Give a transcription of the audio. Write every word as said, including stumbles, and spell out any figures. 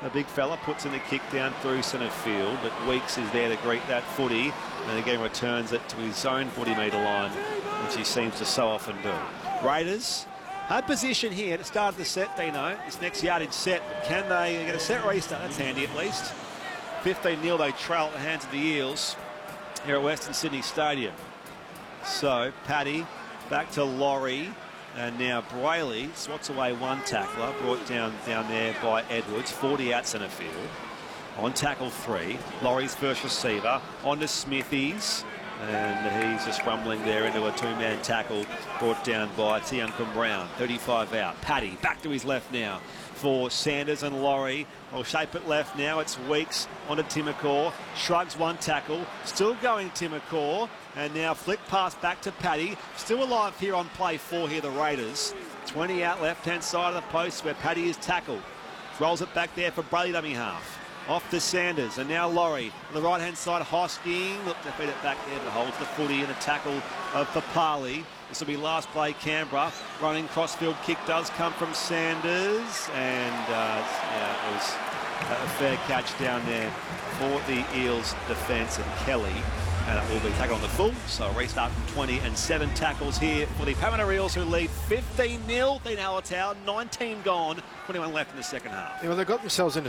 a big fella, puts in the kick down through centre field, but Weeks is there to greet that footy, and again returns it to his own forty metre line, which he seems to so often do. Raiders had position here at the start of the set, they know. This next yardage set, can they get a set restart? That's handy at least. fifteen nil they trail at the hands of the Eels here at Western Sydney Stadium. So Paddy back to Laurie, and now Brayley swats away one tackler, brought down down there by Edwards, forty out centre field. On tackle three, Laurie's first receiver, on to Smithies, and he's just rumbling there into a two-man tackle brought down by Tiunkum Brown. thirty-five out. Paddy back to his left now for Sanders and Laurie. Will shape it left now. It's Weeks onto Timokor. Shrugs one tackle. Still going Timokor. And now flick pass back to Paddy. Still alive here on play four here, the Raiders. twenty out left-hand side of the post where Paddy is tackled. Rolls it back there for Brayley dummy half. Off to Sanders, and now Laurie on the right-hand side, Hosking. Look to feed it back there, but holds the footy and a tackle of Papali. This will be last play, Canberra. Running crossfield kick does come from Sanders, and uh, yeah, it was a fair catch down there for the Eels defence and Kelly. And it will be tackled on the full, so a restart from twenty and seven tackles here for the Parramatta Eels, who lead fifteen nil. Dean Alatow, nineteen gone, twenty-one left in the second half. Yeah, well, they got themselves into